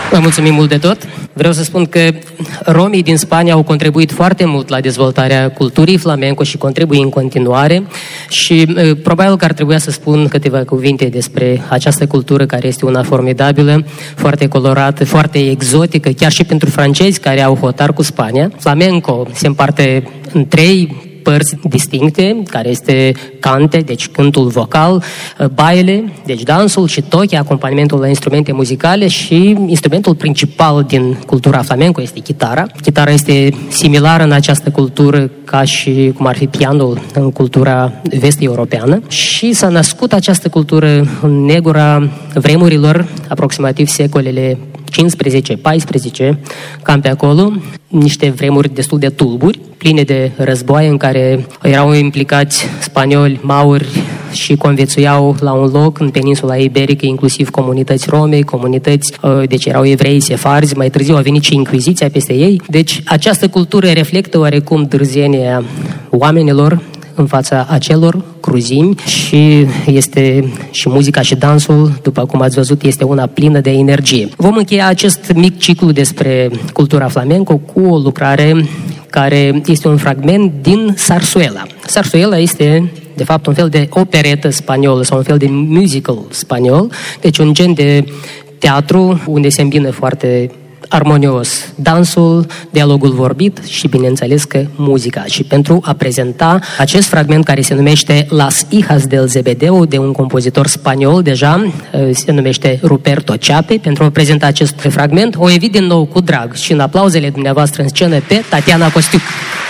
Vă mulțumim mult de tot. Vreau să spun că romii din Spania au contribuit foarte mult la dezvoltarea culturii flamenco și contribuie în continuare și probabil că ar trebui să spun câteva cuvinte despre această cultură care este una formidabilă, foarte colorată, foarte exotică, chiar și pentru francezi care au hotar cu Spania. Flamenco se împarte în 3 părți distincte, care este cante, deci cântul vocal, baile, deci dansul și tochi, acompanimentul la instrumente muzicale și instrumentul principal din cultura flamenco este chitara. Chitara este similară în această cultură ca și cum ar fi pianul în cultura vest-europeană și s-a născut această cultură în negura vremurilor, aproximativ secolele 15-14, cam pe acolo, niște vremuri destul de tulburi, pline de războaie în care erau implicați spanioli, mauri și conviețuiau la un loc în peninsula iberică, inclusiv comunități rome, deci erau evrei, sefarzi, mai târziu a venit și Inchiziția peste ei. Deci această cultură reflectă oarecum dârzenia oamenilor în fața acelor cruzimi și este și muzica și dansul, după cum ați văzut, este una plină de energie. Vom încheia acest mic ciclu despre cultura flamenco cu o lucrare care este un fragment din Zarzuela. Zarzuela este, de fapt, un fel de operetă spaniolă sau un fel de musical spaniol, deci un gen de teatru unde se îmbină foarte armonios dansul, dialogul vorbit și, bineînțeles, că muzica. Și pentru a prezenta acest fragment care se numește Las hijas del Zebedeu, de un compozitor spaniol deja, se numește Ruperto Chape, pentru a prezenta acest fragment, o invit din nou cu drag și în aplauzele dumneavoastră în scenă pe Tatiana Costiuc.